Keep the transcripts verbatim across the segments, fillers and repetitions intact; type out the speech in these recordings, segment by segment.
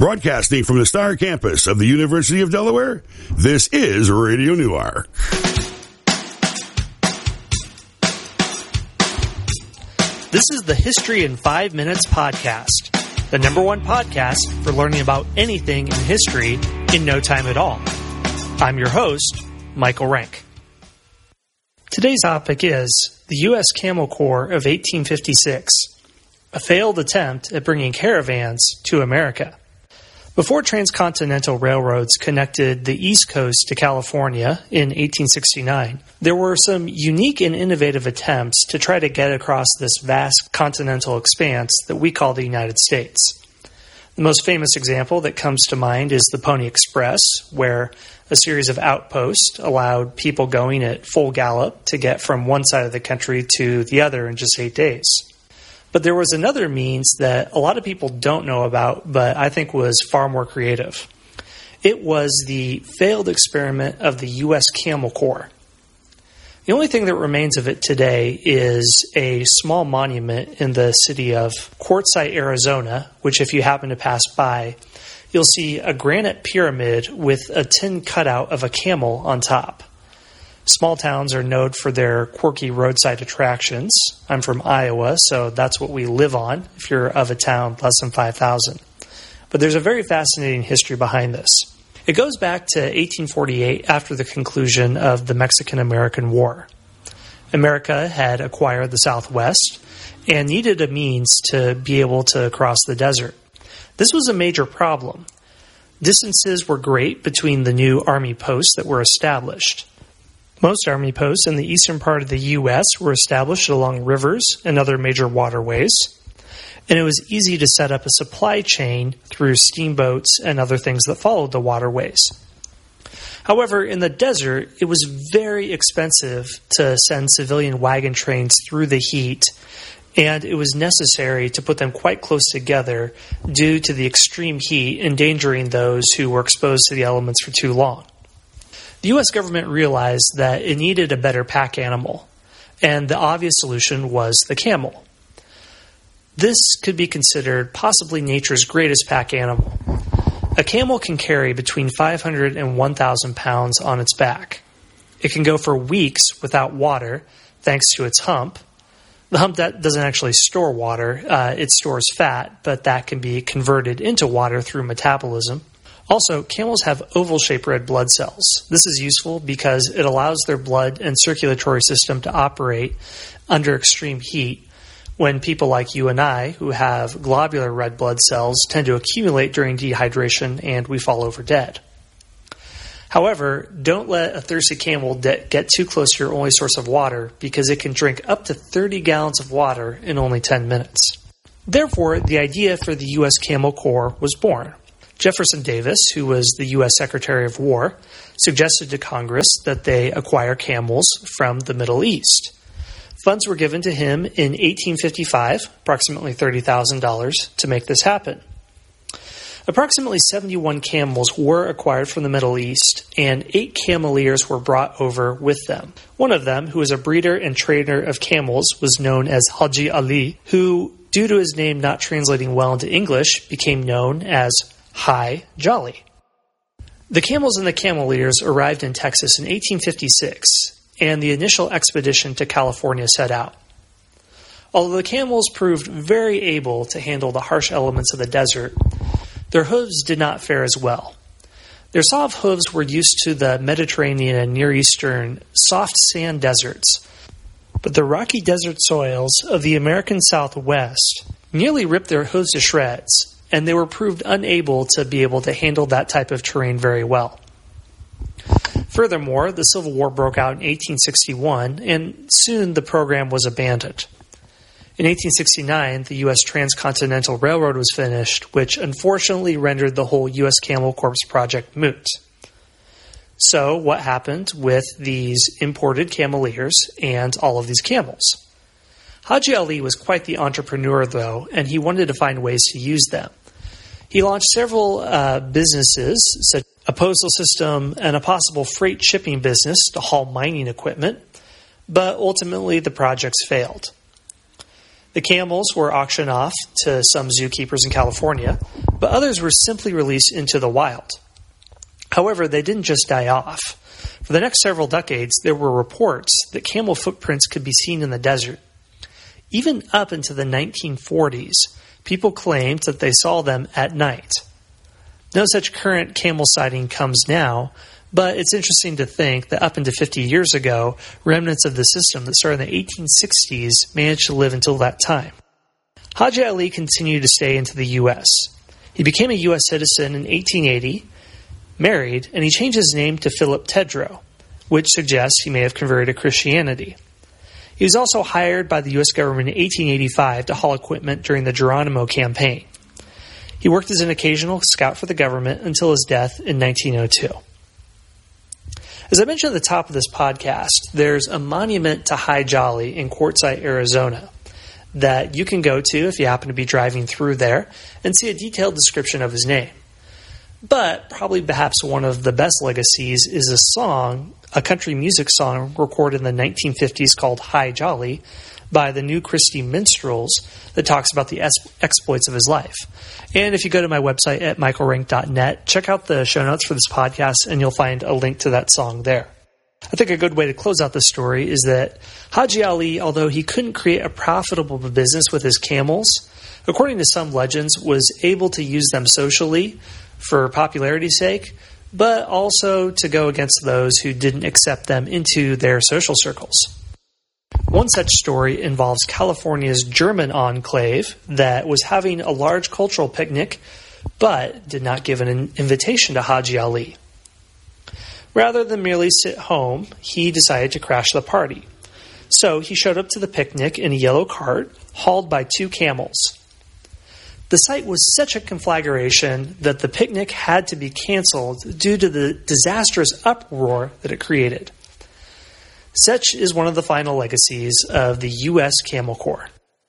Broadcasting from the Star Campus of the University of Delaware, this is Radio Newark. This is the History in Five Minutes podcast, the number one podcast for learning about anything in history in no time at all. I'm your host, Michael Rank. Today's topic is the U S Camel Corps of eighteen fifty-six, a failed attempt at bringing caravans to America. Before transcontinental railroads connected the East Coast to California in eighteen sixty-nine, there were some unique and innovative attempts to try to get across this vast continental expanse that we call the United States. The most famous example that comes to mind is the Pony Express, where a series of outposts allowed people going at full gallop to get from one side of the country to the other in just eight days. But there was another means that a lot of people don't know about, but I think was far more creative. It was the failed experiment of the U S Camel Corps. The only thing that remains of it today is a small monument in the city of Quartzsite, Arizona, which if you happen to pass by, you'll see a granite pyramid with a tin cutout of a camel on top. Small towns are known for their quirky roadside attractions. I'm from Iowa, so that's what we live on if you're of a town less than five thousand. But there's a very fascinating history behind this. It goes back to eighteen forty-eight after the conclusion of the Mexican-American War. America had acquired the Southwest and needed a means to be able to cross the desert. This was a major problem. Distances were great between the new army posts that were established. Most army posts in the eastern part of the U S were established along rivers and other major waterways, and it was easy to set up a supply chain through steamboats and other things that followed the waterways. However, in the desert, it was very expensive to send civilian wagon trains through the heat, and it was necessary to put them quite close together due to the extreme heat endangering those who were exposed to the elements for too long. The U S government realized that it needed a better pack animal, and the obvious solution was the camel. This could be considered possibly nature's greatest pack animal. A camel can carry between five hundred and one thousand pounds on its back. It can go for weeks without water thanks to its hump. The hump that doesn't actually store water, uh, it stores fat, but that can be converted into water through metabolism. Also, camels have oval-shaped red blood cells. This is useful because it allows their blood and circulatory system to operate under extreme heat when people like you and I, who have globular red blood cells, tend to accumulate during dehydration and we fall over dead. However, don't let a thirsty camel de- get too close to your only source of water because it can drink up to thirty gallons of water in only ten minutes. Therefore, the idea for the U S Camel Corps was born. Jefferson Davis, who was the U S Secretary of War, suggested to Congress that they acquire camels from the Middle East. Funds were given to him in eighteen fifty-five, approximately thirty thousand dollars, to make this happen. Approximately seventy-one camels were acquired from the Middle East, and eight cameleers were brought over with them. One of them, who was a breeder and trainer of camels, was known as Haji Ali, who, due to his name not translating well into English, became known as Hi Jolly. The camels and the cameleers arrived in Texas in eighteen fifty-six, and the initial expedition to California set out. Although the camels proved very able to handle the harsh elements of the desert, their hooves did not fare as well. Their soft hooves were used to the Mediterranean and Near Eastern soft sand deserts, but the rocky desert soils of the American Southwest nearly ripped their hooves to shreds, and they were proved unable to be able to handle that type of terrain very well. Furthermore, the Civil War broke out in eighteen sixty-one, and soon the program was abandoned. In eighteen sixty-nine, the U S Transcontinental Railroad was finished, which unfortunately rendered the whole U S Camel Corps project moot. So, what happened with these imported cameleers and all of these camels? Haji Ali was quite the entrepreneur, though, and he wanted to find ways to use them. He launched several uh, businesses, such as a postal system and a possible freight shipping business to haul mining equipment, but ultimately the projects failed. The camels were auctioned off to some zookeepers in California, but others were simply released into the wild. However, they didn't just die off. For the next several decades, there were reports that camel footprints could be seen in the desert. Even up into the nineteen forties, people claimed that they saw them at night. No such current camel sighting comes now, but it's interesting to think that up into fifty years ago, remnants of the system that started in the eighteen sixties managed to live until that time. Haji Ali continued to stay into the U S. He became a U S citizen in eighteen eighty, married, and he changed his name to Philip Tedrow, which suggests he may have converted to Christianity. He was also hired by the U S government in eighteen eighty-five to haul equipment during the Geronimo campaign. He worked as an occasional scout for the government until his death in nineteen oh two. As I mentioned at the top of this podcast, there's a monument to Haji Ali in Quartzsite, Arizona, that you can go to if you happen to be driving through there and see a detailed description of his name. But probably perhaps one of the best legacies is a song, a country music song recorded in the nineteen fifties called Haji Ali by the New Christie Minstrels that talks about the es- exploits of his life. And if you go to my website at michael rank dot net, check out the show notes for this podcast and you'll find a link to that song there. I think a good way to close out the story is that Haji Ali, although he couldn't create a profitable business with his camels, according to some legends, was able to use them socially for popularity's sake, but also to go against those who didn't accept them into their social circles. One such story involves California's German enclave that was having a large cultural picnic, but did not give an invitation to Haji Ali. Rather than merely sit home, he decided to crash the party. So he showed up to the picnic in a yellow cart, hauled by two camels. The sight was such a conflagration that the picnic had to be canceled due to the disastrous uproar that it created. Such is one of the final legacies of the U S Camel Corps.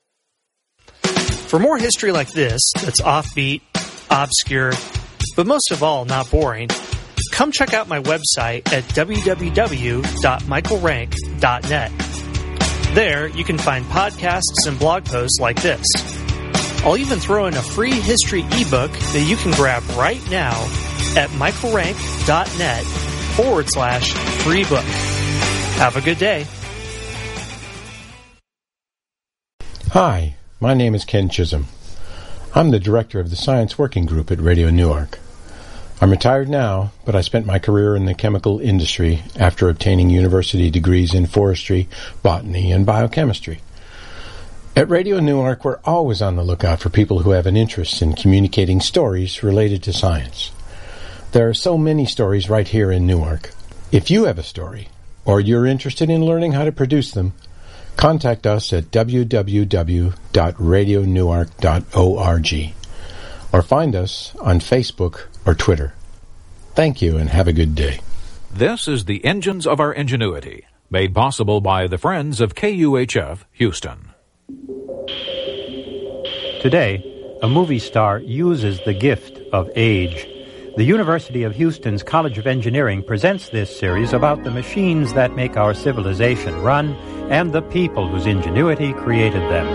For more history like this, that's offbeat, obscure, but most of all not boring, come check out my website at w w w dot michael rank dot net. There, you can find podcasts and blog posts like this. I'll even throw in a free history ebook that you can grab right now at michael rank dot net forward slash free book. Have a good day. Hi, my name is Ken Chisholm. I'm the director of the Science Working Group at Radio Newark. I'm retired now, but I spent my career in the chemical industry after obtaining university degrees in forestry, botany, and biochemistry. At Radio Newark, we're always on the lookout for people who have an interest in communicating stories related to science. There are so many stories right here in Newark. If you have a story, or you're interested in learning how to produce them, contact us at w w w dot radio newark dot org or find us on Facebook or Twitter. Thank you and have a good day. This is the Engines of Our Ingenuity, made possible by the Friends of K U H F Houston. Today, a movie star uses the gift of age. The University of Houston's College of Engineering presents this series about the machines that make our civilization run and the people whose ingenuity created them.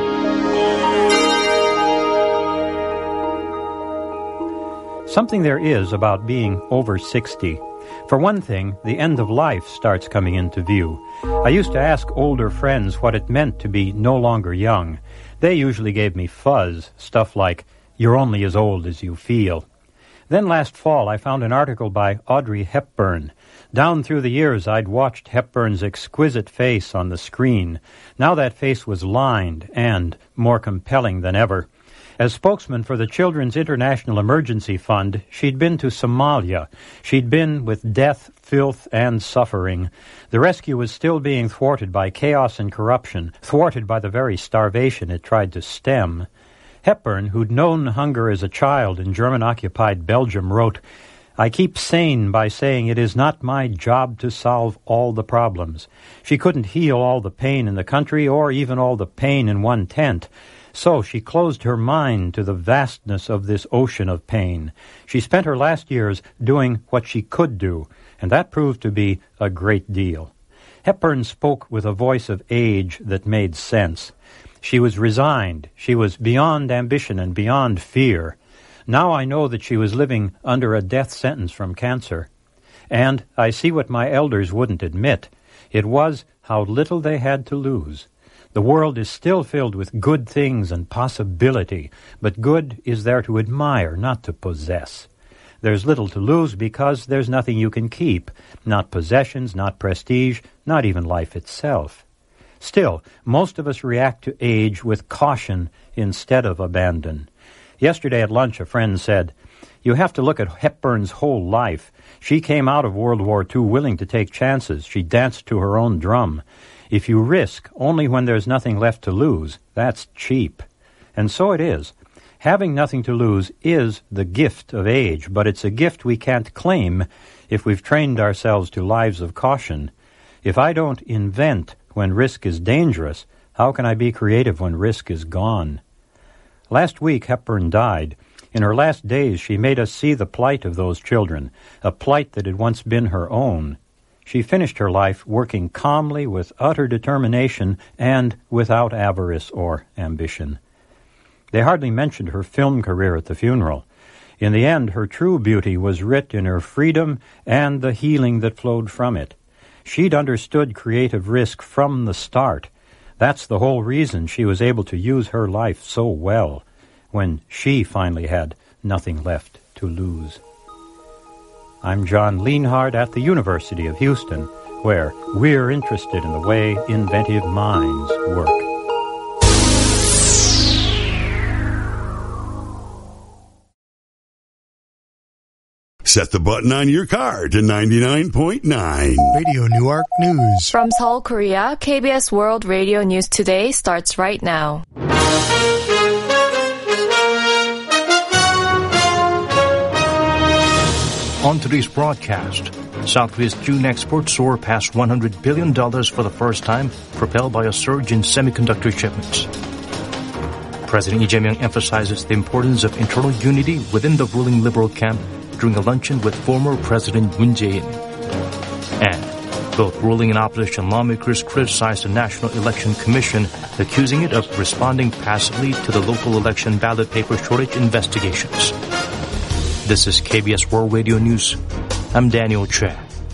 Something there is about being over sixty. For one thing, the end of life starts coming into view. I used to ask older friends what it meant to be no longer young. They usually gave me fuzz, stuff like, "You're only as old as you feel." Then last fall, I found an article by Audrey Hepburn. Down through the years, I'd watched Hepburn's exquisite face on the screen. Now that face was lined and more compelling than ever. As spokesman for the Children's International Emergency Fund, she'd been to Somalia. She'd been with death, filth, and suffering. The rescue was still being thwarted by chaos and corruption, thwarted by the very starvation it tried to stem. Hepburn, who'd known hunger as a child in German-occupied Belgium, wrote, "I keep sane by saying it is not my job to solve all the problems." She couldn't heal all the pain in the country or even all the pain in one tent. So she closed her mind to the vastness of this ocean of pain. She spent her last years doing what she could do, and that proved to be a great deal. Hepburn spoke with a voice of age that made sense. She was resigned. She was beyond ambition and beyond fear. Now I know that she was living under a death sentence from cancer. And I see what my elders wouldn't admit. It was how little they had to lose. The world is still filled with good things and possibility, but good is there to admire, not to possess. There's little to lose because there's nothing you can keep, not possessions, not prestige, not even life itself. Still, most of us react to age with caution instead of abandon. Yesterday at lunch, a friend said, "You have to look at Hepburn's whole life. She came out of World War Two willing to take chances. She danced to her own drum. If you risk only when there's nothing left to lose, that's cheap." And so it is. Having nothing to lose is the gift of age, but it's a gift we can't claim if we've trained ourselves to lives of caution. If I don't invent when risk is dangerous, how can I be creative when risk is gone? Last week, Hepburn died. In her last days, she made us see the plight of those children, a plight that had once been her own. She finished her life working calmly with utter determination and without avarice or ambition. They hardly mentioned her film career at the funeral. In the end, her true beauty was writ in her freedom and the healing that flowed from it. She'd understood creative risk from the start. That's the whole reason she was able to use her life so well when she finally had nothing left to lose. I'm John Lienhard at the University of Houston, where we're interested in the way inventive minds work. Set the button on your car to ninety-nine point nine. Radio Newark News. From Seoul, Korea, K B S World Radio News Today starts right now. On today's broadcast, South Korea's June exports soar past one hundred billion dollars for the first time, propelled by a surge in semiconductor shipments. President Lee Jae-myung emphasizes the importance of internal unity within the ruling liberal camp during a luncheon with former President Moon Jae-in. And both ruling and opposition lawmakers criticized the National Election Commission, accusing it of responding passively to the local election ballot paper shortage investigations. This is K B S World Radio News. I'm Daniel Choi.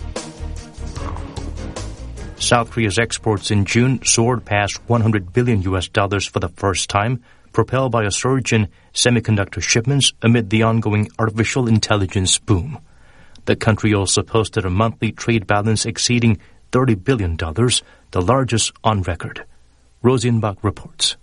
South Korea's exports in June soared past one hundred billion U S dollars for the first time, propelled by a surge in semiconductor shipments amid the ongoing artificial intelligence boom. The country also posted a monthly trade balance exceeding thirty billion dollars, the largest on record. Rosie Bach reports.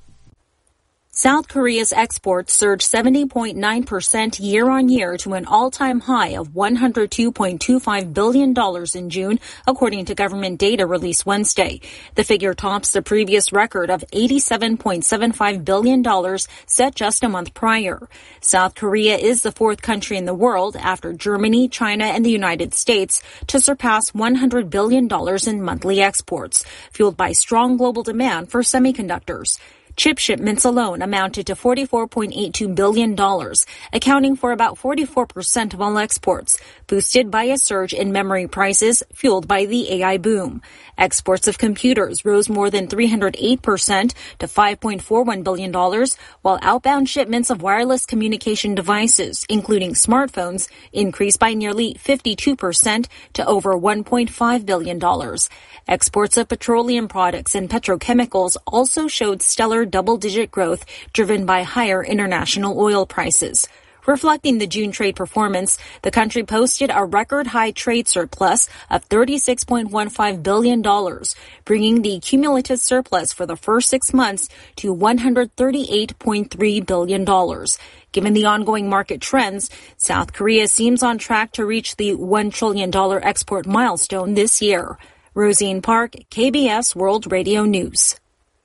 South Korea's exports surged seventy point nine percent year-on-year to an all-time high of one hundred two point two five billion dollars in June, according to government data released Wednesday. The figure tops the previous record of eighty-seven point seven five billion dollars set just a month prior. South Korea is the fourth country in the world, after Germany, China, and the United States, to surpass one hundred billion dollars in monthly exports, fueled by strong global demand for semiconductors. Chip shipments alone amounted to forty-four point eight two billion dollars, accounting for about forty-four percent of all exports, boosted by a surge in memory prices fueled by the A I boom. Exports of computers rose more than three hundred eight percent to five point four one billion dollars, while outbound shipments of wireless communication devices, including smartphones, increased by nearly fifty-two percent to over one point five billion dollars. Exports of petroleum products and petrochemicals also showed stellar double-digit growth driven by higher international oil prices. Reflecting the June trade performance, the country posted a record-high trade surplus of thirty-six point one five billion dollars, bringing the cumulative surplus for the first six months to one hundred thirty-eight point three billion dollars. Given the ongoing market trends, South Korea seems on track to reach the one trillion dollars export milestone this year. Rosine Park, K B S World Radio News.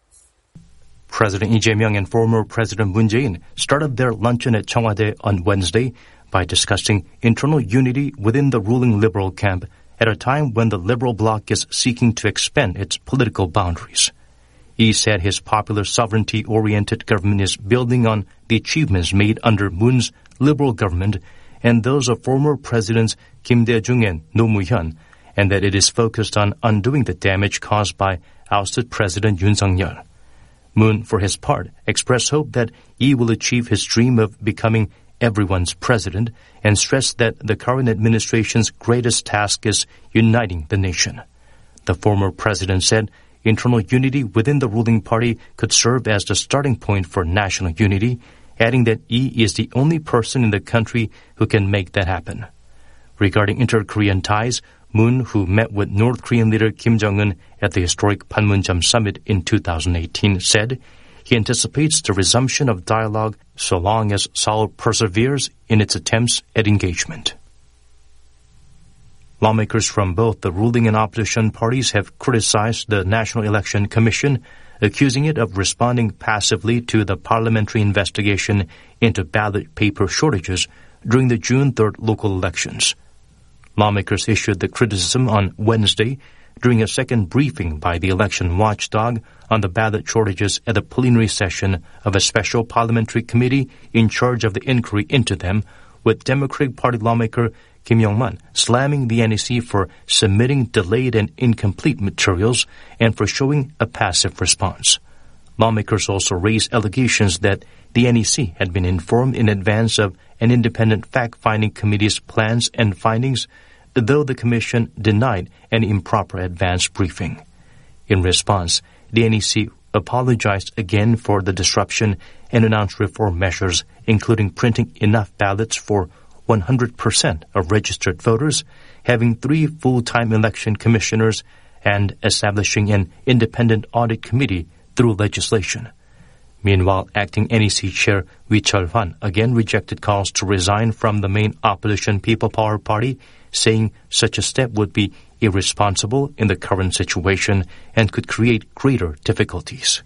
President Lee Jae-myung and former President Moon Jae-in started their luncheon at Cheongwade on Wednesday by discussing internal unity within the ruling liberal camp at a time when the liberal bloc is seeking to expand its political boundaries. He said his popular sovereignty-oriented government is building on the achievements made under Moon's liberal government and those of former Presidents Kim Dae-jung and Roh Moo-hyun, and that it is focused on undoing the damage caused by ousted President Yoon Suk-yeol. Moon, for his part, expressed hope that he will achieve his dream of becoming everyone's president and stressed that the current administration's greatest task is uniting the nation. The former president said internal unity within the ruling party could serve as the starting point for national unity, adding that Lee is the only person in the country who can make that happen. Regarding inter-Korean ties, Moon, who met with North Korean leader Kim Jong-un at the historic Panmunjom summit in two thousand eighteen, said he anticipates the resumption of dialogue so long as Seoul perseveres in its attempts at engagement. Lawmakers from both the ruling and opposition parties have criticized the National Election Commission, accusing it of responding passively to the parliamentary investigation into ballot paper shortages during the June third local elections. Lawmakers issued the criticism on Wednesday during a second briefing by the election watchdog on the ballot shortages at the plenary session of a special parliamentary committee in charge of the inquiry into them, with Democratic Party lawmaker Kim Yong-man slamming the N E C for submitting delayed and incomplete materials and for showing a passive response. Lawmakers also raised allegations that the N E C had been informed in advance of an independent fact-finding committee's plans and findings, though the Commission denied an improper advance briefing. In response, the N E C apologized again for the disruption and announced reform measures, including printing enough ballots for one hundred percent of registered voters, having three full-time election commissioners, and establishing an independent audit committee through legislation. Meanwhile, acting N E C chair Wee Chul-hwan again rejected calls to resign from the main opposition People Power Party, saying such a step would be irresponsible in the current situation and could create greater difficulties.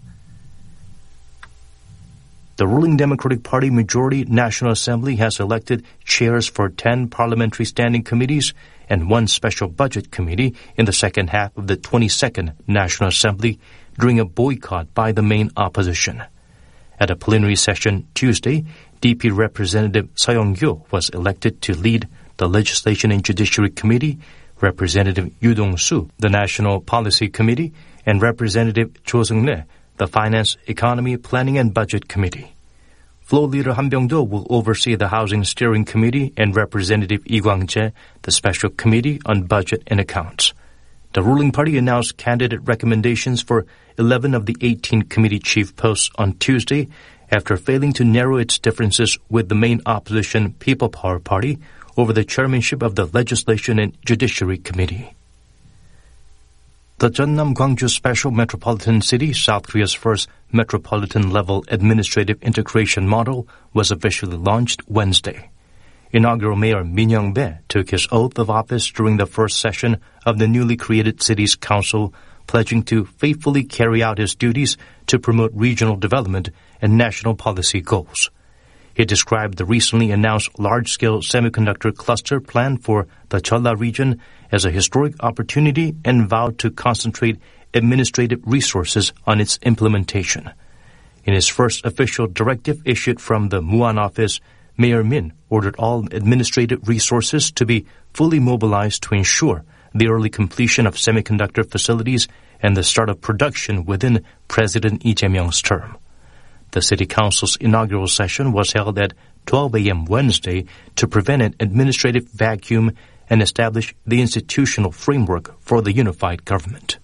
The ruling Democratic Party majority National Assembly has elected chairs for ten parliamentary standing committees and one special budget committee in the second half of the twenty-second National Assembly during a boycott by the main opposition. At a plenary session Tuesday, D P Representative Seo Yong-gyo was elected to lead the Legislation and Judiciary Committee, Representative Yoo Dong-soo, the National Policy Committee, and Representative Cho Seung-rae, the Finance, Economy, Planning and Budget Committee. Floor Leader Han Byung-do will oversee the Housing Steering Committee and Representative Lee Kwang-jae, the Special Committee on Budget and Accounts. The ruling party announced candidate recommendations for eleven of the eighteen committee chief posts on Tuesday after failing to narrow its differences with the main opposition People Power Party over the chairmanship of the Legislation and Judiciary Committee. The Jeonnam Gwangju Special Metropolitan City, South Korea's first metropolitan-level administrative integration model, was officially launched Wednesday. Inaugural Mayor Min Young-bae took his oath of office during the first session of the newly created city's council, pledging to faithfully carry out his duties to promote regional development and national policy goals. He described the recently announced large-scale semiconductor cluster plan for the Jeolla region as a historic opportunity and vowed to concentrate administrative resources on its implementation. In his first official directive issued from the Muan office, Mayor Min ordered all administrative resources to be fully mobilized to ensure the early completion of semiconductor facilities and the start of production within President Lee Jae-myung's term. The City Council's inaugural session was held at twelve a.m. Wednesday to prevent an administrative vacuum and establish the institutional framework for the unified government.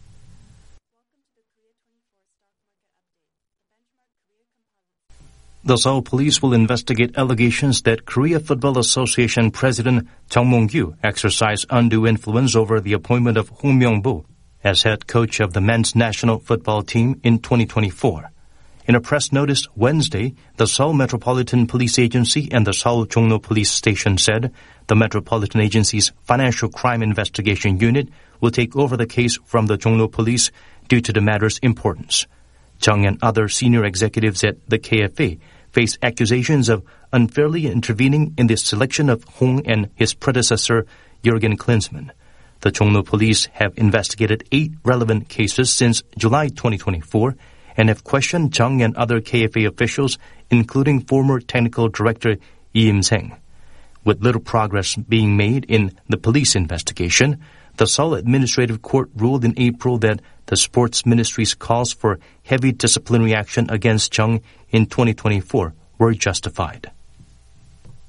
The Seoul police will investigate allegations that Korea Football Association President Jung Mong-gyu exercised undue influence over the appointment of Hong Myung-bo as head coach of the men's national football team in twenty twenty-four. In a press notice Wednesday, the Seoul Metropolitan Police Agency and the Seoul Jongno Police Station said the Metropolitan Agency's Financial Crime Investigation Unit will take over the case from the Jongno Police due to the matter's importance. Jung and other senior executives at the K F A face accusations of unfairly intervening in the selection of Hong and his predecessor, Jürgen Klinsmann. The Jongno Police have investigated eight relevant cases since July twenty twenty-four and have questioned Jung and other K F A officials, including former technical director Lee Im-seng. With little progress being made in the police investigation, the Seoul Administrative Court ruled in April that the Sports Ministry's calls for heavy disciplinary action against Jung in twenty twenty-four were justified.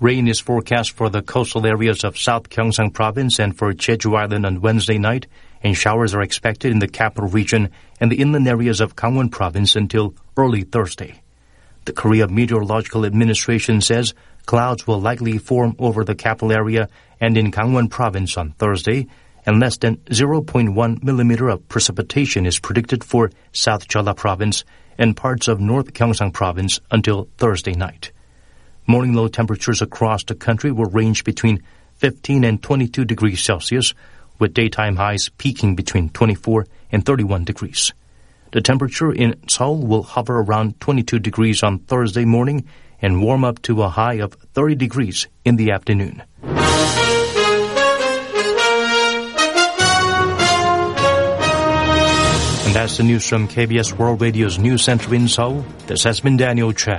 Rain is forecast for the coastal areas of South Gyeongsang Province and for Jeju Island on Wednesday night, and showers are expected in the capital region and the inland areas of Gangwon Province until early Thursday. The Korea Meteorological Administration says clouds will likely form over the capital area and in Gangwon Province on Thursday, and less than zero point one millimeter of precipitation is predicted for South Jeolla Province and parts of North Gyeongsang Province until Thursday night. Morning low temperatures across the country will range between fifteen and twenty-two degrees Celsius, with daytime highs peaking between twenty-four and thirty-one degrees. The temperature in Seoul will hover around twenty-two degrees on Thursday morning and warm up to a high of thirty degrees in the afternoon. And that's the news from K B S World Radio's News Center in Seoul. This has been Daniel Chen.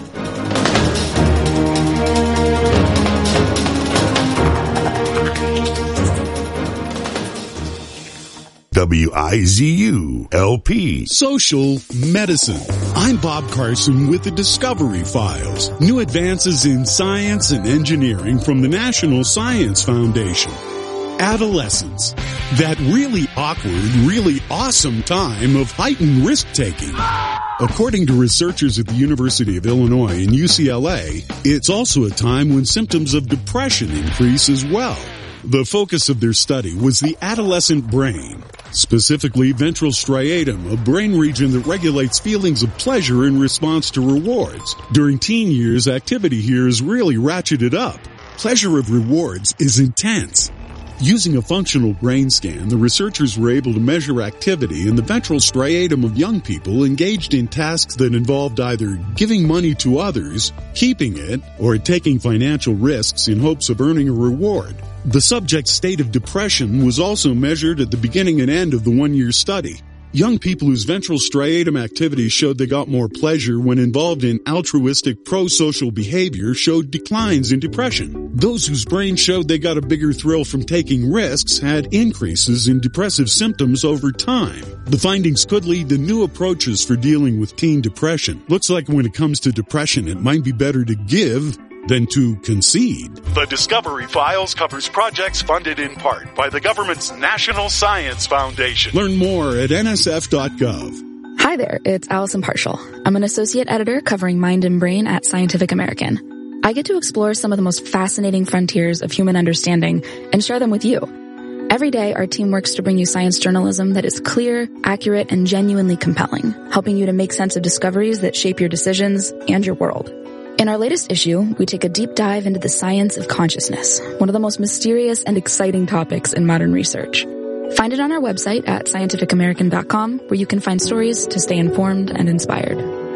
W I Z U L P. Social medicine. I'm Bob Carson with the Discovery Files. New advances in science and engineering from the National Science Foundation. Adolescence. That really awkward, really awesome time of heightened risk-taking. According to researchers at the University of Illinois and U C L A, it's also a time when symptoms of depression increase as well. The focus of their study was the adolescent brain, specifically ventral striatum, a brain region that regulates feelings of pleasure in response to rewards. During teen years, activity here is really ratcheted up. Pleasure of rewards is intense. Using a functional brain scan, the researchers were able to measure activity in the ventral striatum of young people engaged in tasks that involved either giving money to others, keeping it, or taking financial risks in hopes of earning a reward. The subject's state of depression was also measured at the beginning and end of the one-year study. Young people whose ventral striatum activity showed they got more pleasure when involved in altruistic pro-social behavior showed declines in depression. Those whose brain showed they got a bigger thrill from taking risks had increases in depressive symptoms over time. The findings could lead to new approaches for dealing with teen depression. Looks like when it comes to depression, it might be better to give than to concede. The Discovery Files covers projects funded in part by the government's National Science Foundation. Learn more at N S F dot gov. Hi there, it's Allison Partial. I'm an associate editor covering mind and brain at Scientific American. I get to explore some of the most fascinating frontiers of human understanding and share them with you. Every day, our team works to bring you science journalism that is clear, accurate, and genuinely compelling, helping you to make sense of discoveries that shape your decisions and your world. In our latest issue, we take a deep dive into the science of consciousness, one of the most mysterious and exciting topics in modern research. Find it on our website at scientific american dot com, where you can find stories to stay informed and inspired.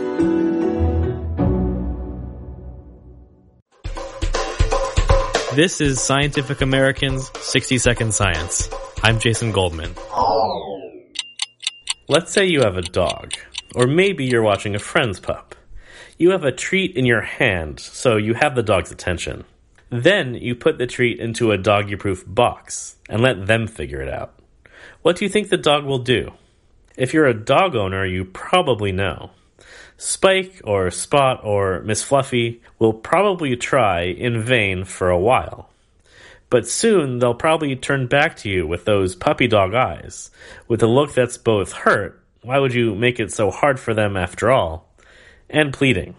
This is Scientific American's sixty second Science. I'm Jason Goldman. Let's say you have a dog, or maybe you're watching a friend's pup. You have a treat in your hand, so you have the dog's attention. Then you put the treat into a doggy-proof box and let them figure it out. What do you think the dog will do? If you're a dog owner, you probably know. Spike or Spot or Miss Fluffy will probably try in vain for a while. But soon they'll probably turn back to you with those puppy dog eyes, with a look that's both hurt, why would you make it so hard for them after all, and pleading.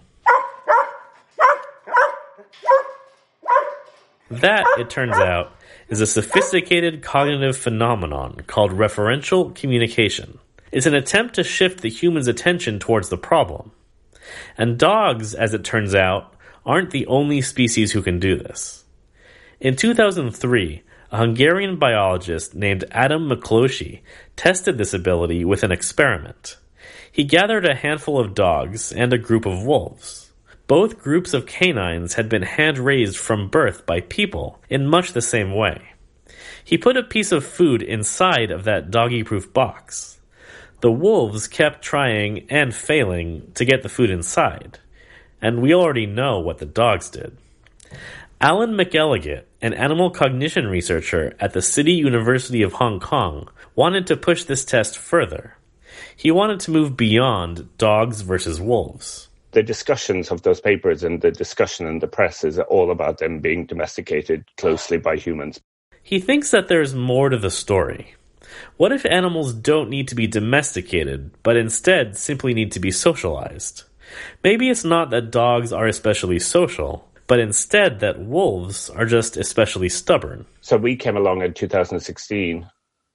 That, it turns out, is a sophisticated cognitive phenomenon called referential communication. It's an attempt to shift the human's attention towards the problem. And dogs, as it turns out, aren't the only species who can do this. In two thousand three, a Hungarian biologist named Adam McCloskey tested this ability with an experiment. He gathered a handful of dogs and a group of wolves. Both groups of canines had been hand-raised from birth by people in much the same way. He put a piece of food inside of that doggy-proof box. The wolves kept trying and failing to get the food inside, and we already know what the dogs did. Alan McElligott, an animal cognition researcher at the City University of Hong Kong, wanted to push this test further. He wanted to move beyond dogs versus wolves. The discussions of those papers and the discussion in the press is all about them being domesticated closely by humans. He thinks that there's more to the story. What if animals don't need to be domesticated, but instead simply need to be socialized? Maybe it's not that dogs are especially social, but instead that wolves are just especially stubborn. So we came along in two thousand sixteen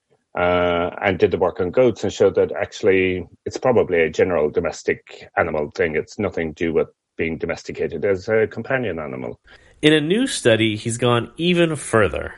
uh, and did the work on goats and showed that actually it's probably a general domestic animal thing. It's nothing to do with being domesticated as a companion animal. In a new study, he's gone even further.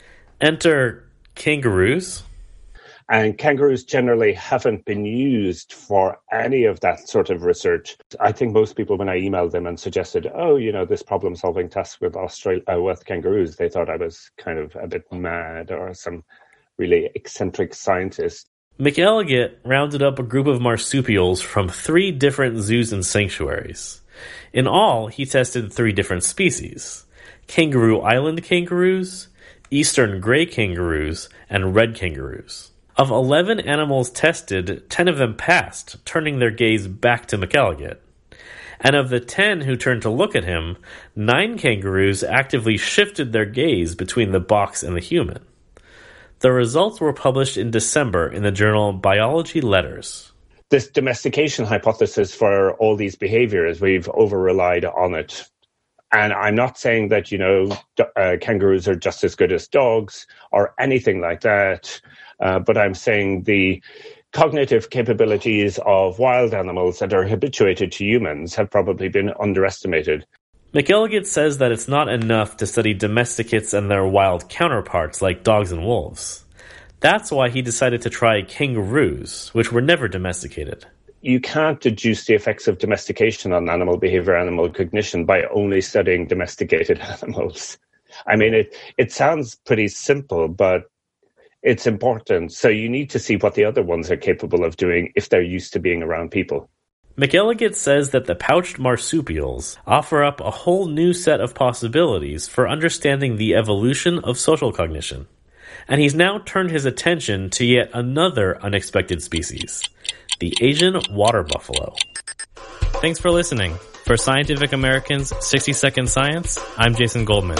Enter kangaroos. And kangaroos generally haven't been used for any of that sort of research. I think most people, when I emailed them and suggested, oh, you know, this problem-solving task with Australia, uh, with kangaroos, they thought I was kind of a bit mad or some really eccentric scientist. McElligott rounded up a group of marsupials from three different zoos and sanctuaries. In all, he tested three different species: Kangaroo Island kangaroos, eastern gray kangaroos, and red kangaroos. Of eleven animals tested, ten of them passed, turning their gaze back to McElligott. And of the ten who turned to look at him, nine kangaroos actively shifted their gaze between the box and the human. The results were published in December in the journal Biology Letters. This domestication hypothesis for all these behaviors, we've over-relied on it. And I'm not saying that, you know, uh, kangaroos are just as good as dogs or anything like that. Uh, but I'm saying the cognitive capabilities of wild animals that are habituated to humans have probably been underestimated. McElligott says that it's not enough to study domesticates and their wild counterparts like dogs and wolves. That's why he decided to try kangaroos, which were never domesticated. You can't deduce the effects of domestication on animal behavior, animal cognition by only studying domesticated animals. I mean, it, it sounds pretty simple, but it's important. So you need to see what the other ones are capable of doing if they're used to being around people. McElligott says that the pouched marsupials offer up a whole new set of possibilities for understanding the evolution of social cognition. And he's now turned his attention to yet another unexpected species, the Asian water buffalo. Thanks for listening. For Scientific American's sixty second Science, I'm Jason Goldman.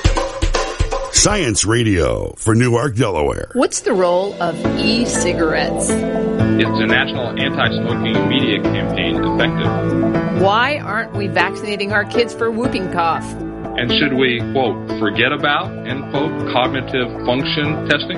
Science Radio for Newark, Delaware. What's the role of e-cigarettes? Is the national anti-smoking media campaign effective? Why aren't we vaccinating our kids for whooping cough? And should we, quote, forget about, end quote, cognitive function testing?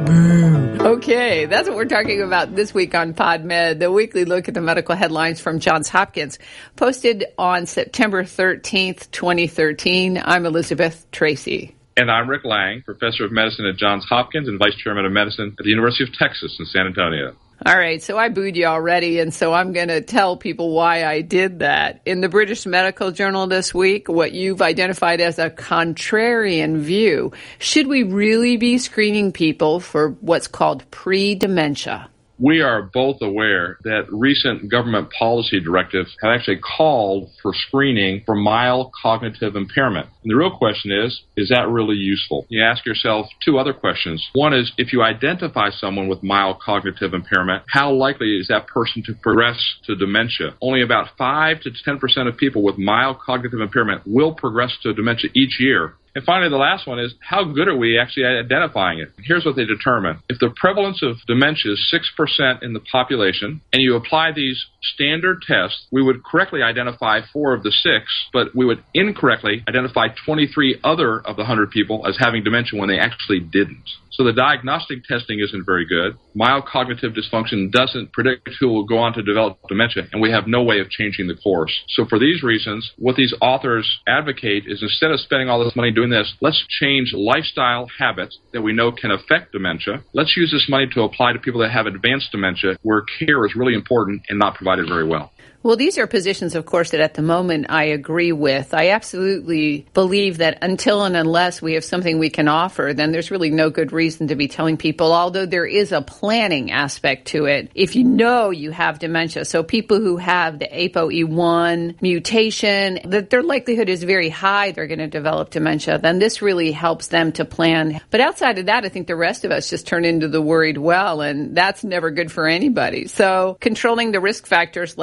Okay, that's what we're talking about this week on PodMed, the weekly look at the medical headlines from Johns Hopkins, posted on September thirteenth, twenty thirteen. I'm Elizabeth Tracy. And I'm Rick Lang, professor of medicine at Johns Hopkins and vice chairman of medicine at the University of Texas in San Antonio. All right, so I booed you already, and so I'm going to tell people why I did that. In the British Medical Journal this week, what you've identified as a contrarian view. Should we really be screening people for what's called pre-dementia? We are both aware that recent government policy directives have actually called for screening for mild cognitive impairment. And the real question is, is that really useful? You ask yourself two other questions. One is, if you identify someone with mild cognitive impairment, how likely is that person to progress to dementia? Only about five to ten percent of people with mild cognitive impairment will progress to dementia each year. And finally, the last one is, how good are we actually at identifying it? Here's what they determine. If the prevalence of dementia is six percent in the population, and you apply these standard tests, we would correctly identify four of the six, but we would incorrectly identify twenty-three other of the one hundred people as having dementia when they actually didn't. So the diagnostic testing isn't very good. Mild cognitive dysfunction doesn't predict who will go on to develop dementia, and we have no way of changing the course. So for these reasons, what these authors advocate is, instead of spending all this money doing this, let's change lifestyle habits that we know can affect dementia. Let's use this money to apply to people that have advanced dementia, where care is really important and not provided very well. Well, these are positions, of course, that at the moment I agree with. I absolutely believe that until and unless we have something we can offer, then there's really no good reason to be telling people, although there is a planning aspect to it, if you know you have dementia. So people who have the A P O E one mutation, that their likelihood is very high they're going to develop dementia, then this really helps them to plan. But outside of that, I think the rest of us just turn into the worried well, and that's never good for anybody. So controlling the risk factors like hyper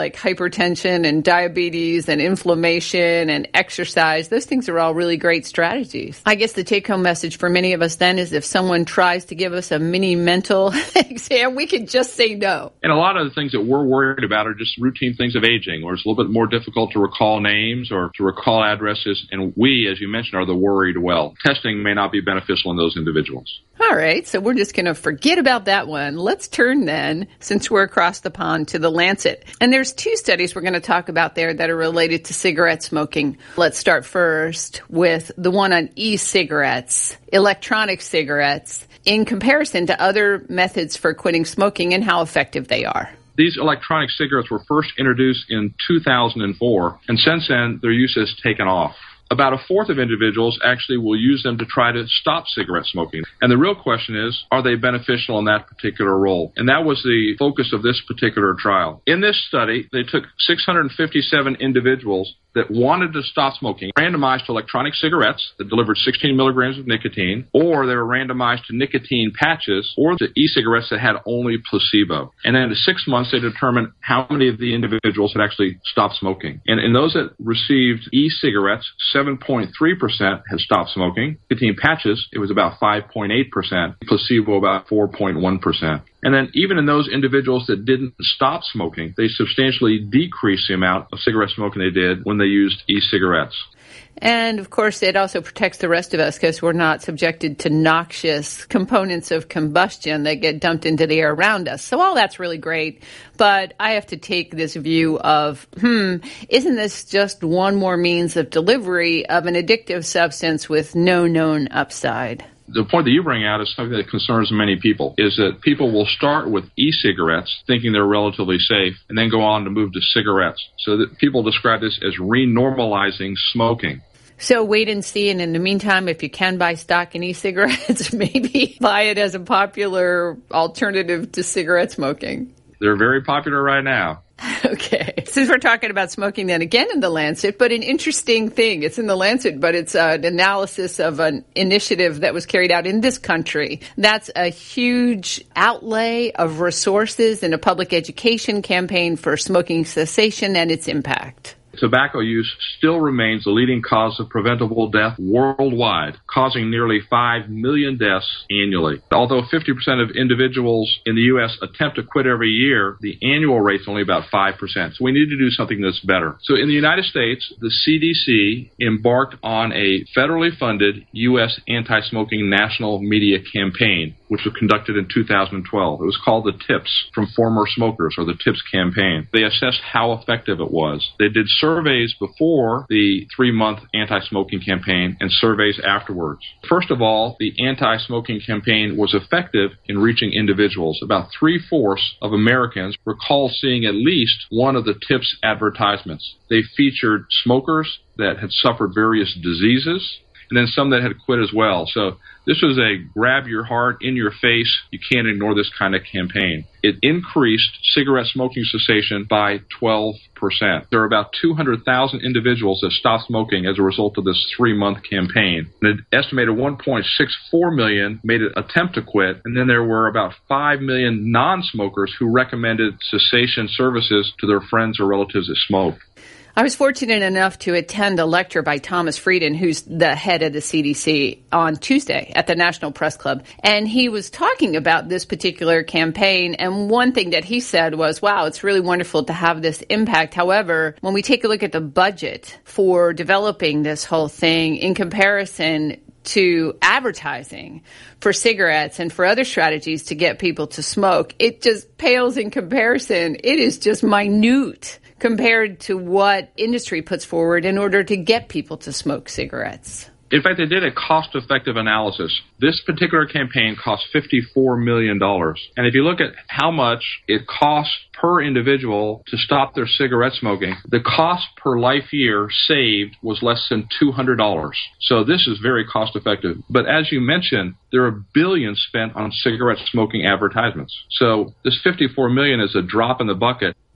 hypertension and diabetes and inflammation and exercise. Those things are all really great strategies. I guess the take-home message for many of us then is if someone tries to give us a mini mental exam, we can just say no. And a lot of the things that we're worried about are just routine things of aging, where it's a little bit more difficult to recall names or to recall addresses. And we, as you mentioned, are the worried well. Testing may not be beneficial in those individuals. All right, so we're just going to forget about that one. Let's turn then, since we're across the pond, to The Lancet. And there's two studies we're going to talk about there that are related to cigarette smoking. Let's start first with the one on e-cigarettes, electronic cigarettes, in comparison to other methods for quitting smoking and how effective they are. These electronic cigarettes were first introduced in two thousand four, and since then, their use has taken off. About a fourth of individuals actually will use them to try to stop cigarette smoking. And the real question is, are they beneficial in that particular role? And that was the focus of this particular trial. In this study, they took six hundred fifty-seven individuals that wanted to stop smoking, randomized to electronic cigarettes that delivered sixteen milligrams of nicotine, or they were randomized to nicotine patches, or to e-cigarettes that had only placebo. And then in six months, they determined how many of the individuals had actually stopped smoking. And in those that received e-cigarettes, seven point three percent had stopped smoking. Nicotine patches, it was about five point eight percent. Placebo, about four point one percent. And then even in those individuals that didn't stop smoking, they substantially decreased the amount of cigarette smoking they did when they used e-cigarettes. And, of course, it also protects the rest of us because we're not subjected to noxious components of combustion that get dumped into the air around us. So all that's really great. But I have to take this view of, hmm, isn't this just one more means of delivery of an addictive substance with no known upside? The point that you bring out is something that concerns many people, is that people will start with e-cigarettes thinking they're relatively safe and then go on to move to cigarettes. So that people describe this as renormalizing smoking. So wait and see, and in the meantime, if you can buy stock in e-cigarettes, maybe buy it as a popular alternative to cigarette smoking. They're very popular right now. Okay. Since we're talking about smoking then again in The Lancet, but an interesting thing, it's in The Lancet, but it's an analysis of an initiative that was carried out in this country. That's a huge outlay of resources in a public education campaign for smoking cessation and its impact. Tobacco use still remains the leading cause of preventable death worldwide, causing nearly five million deaths annually. Although fifty percent of individuals in the U S attempt to quit every year, the annual rate's only about five percent. So we need to do something that's better. So in the United States, the C D C embarked on a federally funded U S anti-smoking national media campaign, which was conducted in two thousand twelve. It was called the Tips from Former Smokers, or the Tips campaign. They assessed how effective it was. They did surveys before the three-month anti-smoking campaign and surveys afterwards. First of all, the anti-smoking campaign was effective in reaching individuals. About three-fourths of Americans recall seeing at least one of the Tips advertisements. They featured smokers that had suffered various diseases, and then some that had quit as well. So this was a grab your heart, in your face, you can't ignore this kind of campaign. It increased cigarette smoking cessation by twelve percent. There are about two hundred thousand individuals that stopped smoking as a result of this three-month campaign. And an estimated one point six four million made an attempt to quit, and then there were about five million non-smokers who recommended cessation services to their friends or relatives that smoked. I was fortunate enough to attend a lecture by Thomas Frieden, who's the head of the C D C, on Tuesday at the National Press Club. And he was talking about this particular campaign. And one thing that he said was, wow, it's really wonderful to have this impact. However, when we take a look at the budget for developing this whole thing in comparison to advertising for cigarettes and for other strategies to get people to smoke, it just pales in comparison. It is just minute compared to what industry puts forward in order to get people to smoke cigarettes. In fact, they did a cost-effective analysis. This particular campaign cost fifty-four million dollars. And if you look at how much it costs per individual to stop their cigarette smoking, the cost per life year saved was less than two hundred dollars. So this is very cost-effective. But as you mentioned, there are billions spent on cigarette smoking advertisements. So this fifty-four million dollars is a drop in the bucket.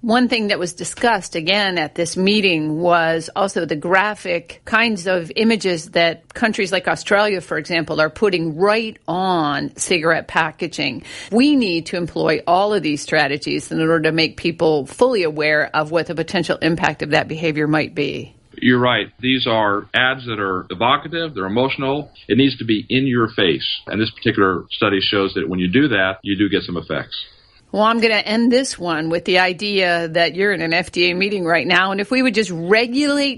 One thing that was discussed again at this meeting was also the graphic kinds of images that countries like Australia, for example, are putting right on cigarette packaging. We need to employ all of these strategies in order to make people fully aware of what the potential impact of that behavior might be. You're right. These are ads that are evocative, they're emotional. It needs to be in your face. And this particular study shows that when you do that, you do get some effects. Well, I'm going to end this one with the idea that you're in an F D A meeting right now, and if we would just regulate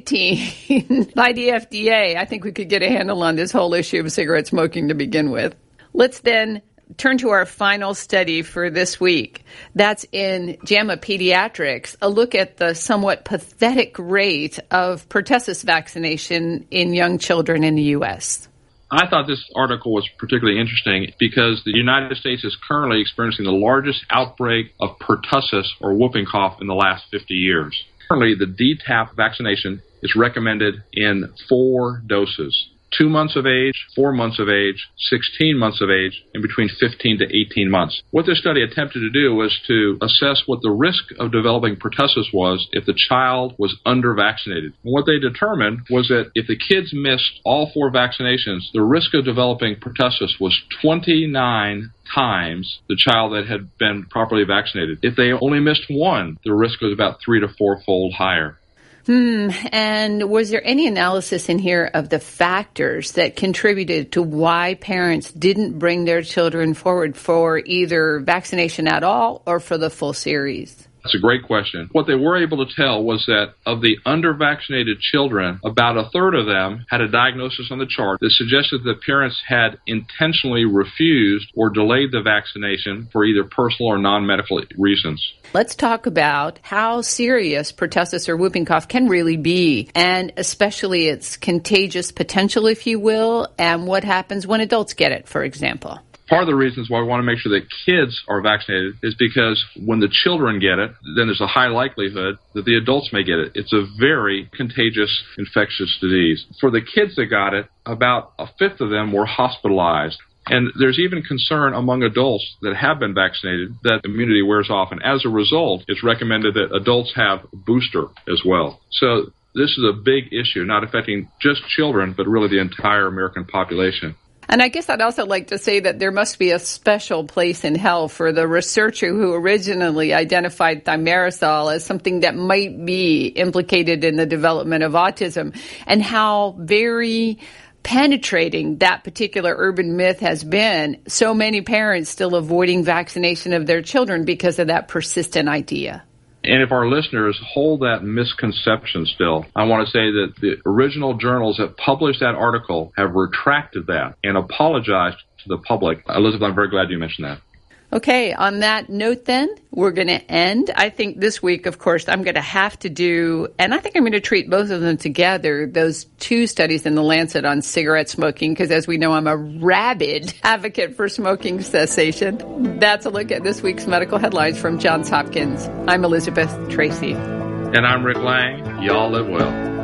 nicotine by the F D A, I think we could get a handle on this whole issue of cigarette smoking to begin with. Let's then turn to our final study for this week. That's in JAMA Pediatrics, a look at the somewhat pathetic rate of pertussis vaccination in young children in the U S I thought this article was particularly interesting because the United States is currently experiencing the largest outbreak of pertussis or whooping cough in the last fifty years. Currently, the D TAP vaccination is recommended in four doses. Two months of age, four months of age, sixteen months of age, and between fifteen to eighteen months. What this study attempted to do was to assess what the risk of developing pertussis was if the child was under-vaccinated. And what they determined was that if the kids missed all four vaccinations, the risk of developing pertussis was twenty-nine times the child that had been properly vaccinated. If they only missed one, the risk was about three to four-fold higher. Hmm. And was there any analysis in here of the factors that contributed to why parents didn't bring their children forward for either vaccination at all or for the full series? That's a great question. What they were able to tell was that of the under-vaccinated children, about a third of them had a diagnosis on the chart that suggested that parents had intentionally refused or delayed the vaccination for either personal or non-medical reasons. Let's talk about how serious pertussis or whooping cough can really be, and especially its contagious potential, if you will, and what happens when adults get it, for example. Part of the reasons why we want to make sure that kids are vaccinated is because when the children get it, then there's a high likelihood that the adults may get it. It's a very contagious infectious disease. For the kids that got it, about a fifth of them were hospitalized. And there's even concern among adults that have been vaccinated that immunity wears off. And as a result, it's recommended that adults have a booster as well. So this is a big issue, not affecting just children, but really the entire American population. And I guess I'd also like to say that there must be a special place in hell for the researcher who originally identified thimerosal as something that might be implicated in the development of autism, and how very penetrating that particular urban myth has been. So many parents still avoiding vaccination of their children because of that persistent idea. And if our listeners hold that misconception still, I want to say that the original journals that published that article have retracted that and apologized to the public. Elizabeth, I'm very glad you mentioned that. Okay, on that note then, we're going to end. I think this week, of course, I'm going to have to do, and I think I'm going to treat both of them together, those two studies in the Lancet on cigarette smoking, because as we know, I'm a rabid advocate for smoking cessation. That's a look at this week's medical headlines from Johns Hopkins. I'm Elizabeth Tracy. And I'm Rick Lang. Y'all live well.